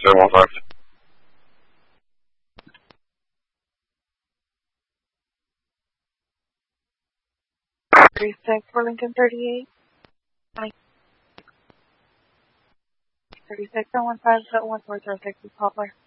3715. 36 for Lincoln 38. 36 115 140 6 is Poplar.